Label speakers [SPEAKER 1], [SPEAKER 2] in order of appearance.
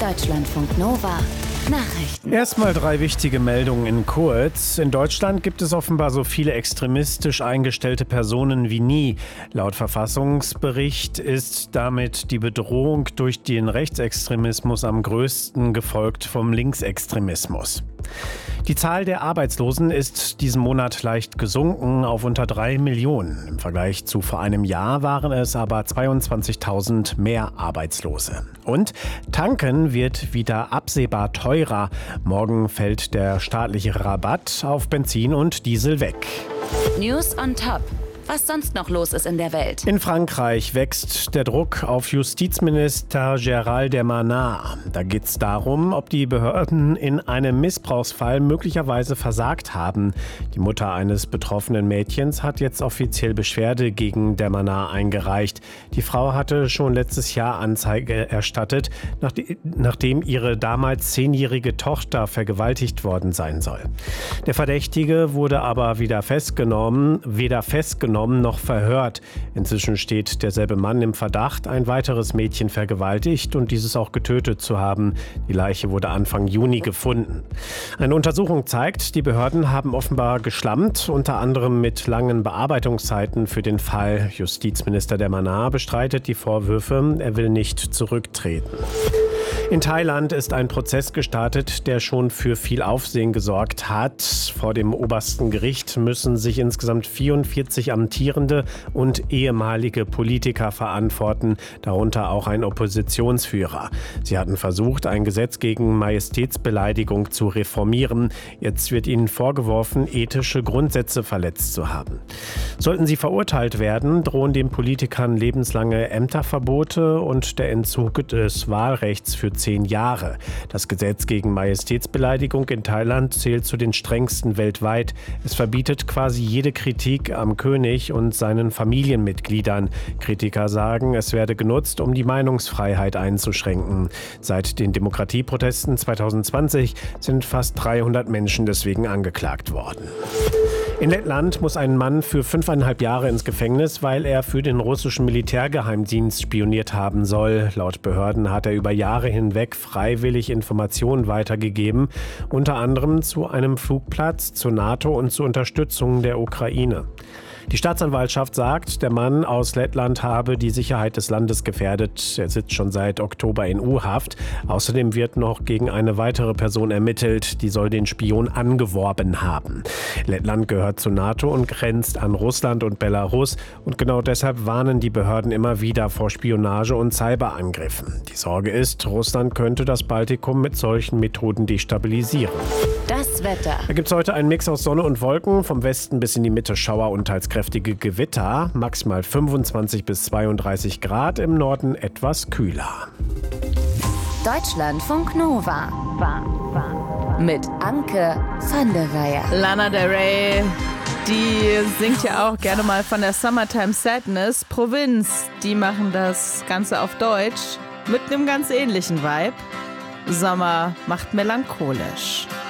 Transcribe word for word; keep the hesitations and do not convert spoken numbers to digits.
[SPEAKER 1] Deutschlandfunk Nova Nachrichten.
[SPEAKER 2] Erstmal drei wichtige Meldungen in kurz. In Deutschland gibt es offenbar so viele extremistisch eingestellte Personen wie nie. Laut Verfassungsbericht ist damit die Bedrohung durch den Rechtsextremismus am größten, gefolgt vom Linksextremismus. Die Zahl der Arbeitslosen ist diesen Monat leicht gesunken auf unter drei Millionen. Im Vergleich zu vor einem Jahr waren es aber zweiundzwanzigtausend mehr Arbeitslose. Und tanken wird wieder absehbar teurer. Morgen fällt der staatliche Rabatt auf Benzin und Diesel weg.
[SPEAKER 1] News on Top. Was sonst noch los ist in der Welt.
[SPEAKER 2] In Frankreich wächst der Druck auf Justizminister Gérald Darmanin. Da geht es darum, ob die Behörden in einem Missbrauchsfall möglicherweise versagt haben. Die Mutter eines betroffenen Mädchens hat jetzt offiziell Beschwerde gegen Darmanin eingereicht. Die Frau hatte schon letztes Jahr Anzeige erstattet, nachdem ihre damals zehnjährige Tochter vergewaltigt worden sein soll. Der Verdächtige wurde aber wieder festgenommen, weder festgenommen noch verhört. Inzwischen steht derselbe Mann im Verdacht, ein weiteres Mädchen vergewaltigt und dieses auch getötet zu haben. Die Leiche wurde Anfang Juni gefunden. Eine Untersuchung zeigt, die Behörden haben offenbar geschlammt, unter anderem mit langen Bearbeitungszeiten für den Fall. Justizminister Darmanin bestreitet die Vorwürfe, er will nicht zurücktreten. In Thailand ist ein Prozess gestartet, der schon für viel Aufsehen gesorgt hat. Vor dem obersten Gericht müssen sich insgesamt vierundvierzig amtierende und ehemalige Politiker verantworten, darunter auch ein Oppositionsführer. Sie hatten versucht, ein Gesetz gegen Majestätsbeleidigung zu reformieren. Jetzt wird ihnen vorgeworfen, ethische Grundsätze verletzt zu haben. Sollten sie verurteilt werden, drohen den Politikern lebenslange Ämterverbote und der Entzug des Wahlrechts für zehn Jahre. Das Gesetz gegen Majestätsbeleidigung in Thailand zählt zu den strengsten weltweit. Es verbietet quasi jede Kritik am König und seinen Familienmitgliedern. Kritiker sagen, es werde genutzt, um die Meinungsfreiheit einzuschränken. Seit den Demokratieprotesten zweitausendzwanzig sind fast dreihundert Menschen deswegen angeklagt worden. In Lettland muss ein Mann für fünfeinhalb Jahre ins Gefängnis, weil er für den russischen Militärgeheimdienst spioniert haben soll. Laut Behörden hat er über Jahre hinweg freiwillig Informationen weitergegeben, unter anderem zu einem Flugplatz, zur NATO und zur Unterstützung der Ukraine. Die Staatsanwaltschaft sagt, der Mann aus Lettland habe die Sicherheit des Landes gefährdet. Er sitzt schon seit Oktober in U-Haft. Außerdem wird noch gegen eine weitere Person ermittelt, die soll den Spion angeworben haben. Lettland gehört zur NATO und grenzt an Russland und Belarus. Und genau deshalb warnen die Behörden immer wieder vor Spionage und Cyberangriffen. Die Sorge ist, Russland könnte das Baltikum mit solchen Methoden destabilisieren.
[SPEAKER 1] Das Wetter.
[SPEAKER 2] Da gibt es heute einen Mix aus Sonne und Wolken. Vom Westen bis in die Mitte Schauer und teils kräftige Gewitter. Maximal fünfundzwanzig bis zweiunddreißig Grad. Im Norden etwas kühler.
[SPEAKER 1] Deutschlandfunk Nova. Mit Anke van der Weyer.
[SPEAKER 3] Lana Del Rey, die singt ja auch gerne mal von der Summertime Sadness. Provinz, die machen das Ganze auf Deutsch mit einem ganz ähnlichen Vibe. Sommer macht melancholisch.